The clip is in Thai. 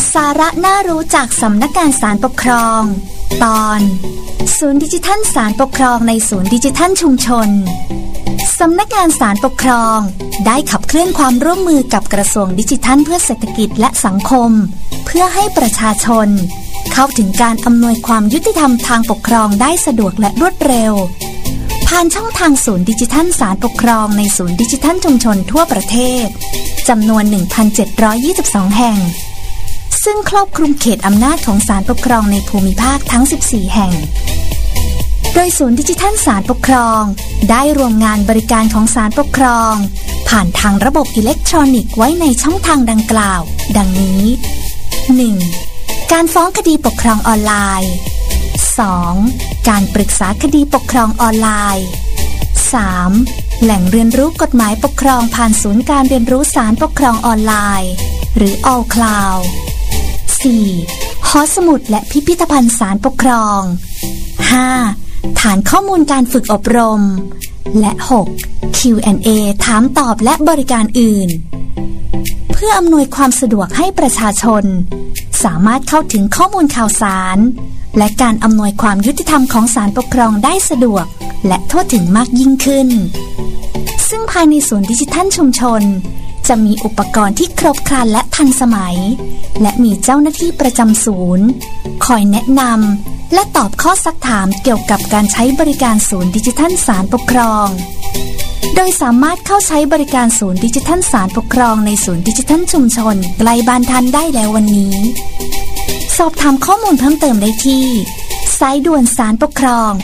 สาระน่ารู้จากสำนักงานศาลปกครองตอนศูนย์ดิจิทัลศาลปกครองในศูนย์ดิจิทัลชุมชนสำนักงานศาลปกครองได้ขับเคลื่อนความร่วมมือกับกระทรวงดิจิทัลเพื่อเศรษฐกิจและสังคมเพื่อให้ประชาชนเข้าถึงการอำนวยความยุติธรรมทางปกครองได้สะดวกและรวดเร็วผ่านช่องทางศูนย์ดิจิทัลศาลปกครองในศูนย์ดิจิทัลชุมชนทั่วประเทศจำนวน 1,722 แห่งซึ่งครอบคลุมเขตอำนาจของศาลปกครองในภูมิภาคทั้ง 14 แห่งโดยศูนย์ดิจิทัลศาลปกครองได้รวมงานบริการของศาลปกครองผ่านทางระบบอิเล็กทรอนิกส์ไว้ในช่องทางดังกล่าวดังนี้ 1. การฟ้องคดีปกครองออนไลน์ 2. การปรึกษาคดีปกครองออนไลน์ 3. แหล่งเรียนรู้กฎหมายปกครองผ่านศูนย์การเรียนรู้ศาลปกครองออนไลน์หรือ All Cloud 4. หอสมุดและพิพิธภัณฑ์ศาลปกครอง 5. ฐานข้อมูลการฝึกอบรมและ 6. Q&A ถามตอบและบริการอื่นเพื่ออำนวยความสะดวกให้ประชาชนสามารถเข้าถึงข้อมูลข่าวสารและการอำนวยความยุติธรรมของศาลปกครองได้สะดวกและทั่วถึงมากยิ่งขึ้นซึ่งภายในศูนย์ดิจิทัลชุมชนจะมีอุปกรณ์ที่ครบครันและทันสมัยและมีเจ้าหน้าที่ประจำศูนย์คอยแนะนำและตอบข้อซักถามเกี่ยวกับการใช้บริการศูนย์ดิจิทัลศาลปกครองโดยสามารถเข้าใช้บริการศูนย์ดิจิทัลศาลปกครองในศูนย์ดิจิทัลชุมชนใกล้บ้านท่านได้แล้ววันนี้สอบถามข้อมูลเพิ่มเติมได้ที่สายด่วนศาลปกครอง